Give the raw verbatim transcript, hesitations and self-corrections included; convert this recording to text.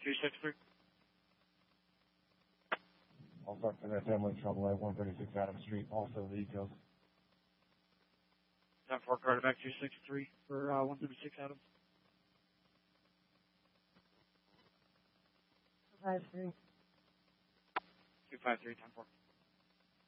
two six three. I'll start for that family trouble at one thirty-six Adams Street. Also the details. ten four Carter back two six three for uh, one thirty-six Adams. Five three. two five three ten four.